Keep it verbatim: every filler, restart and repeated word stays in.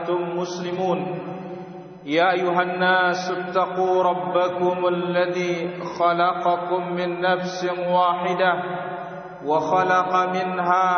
وأنتم مسلمون. يا أيها الناس اتقوا ربكم الذي خلقكم من نفس واحدة وخلق منها